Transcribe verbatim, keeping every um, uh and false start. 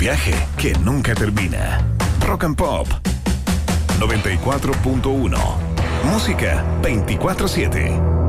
viaje que nunca termina. Rock and Pop noventa y cuatro punto uno. Música veinticuatro siete.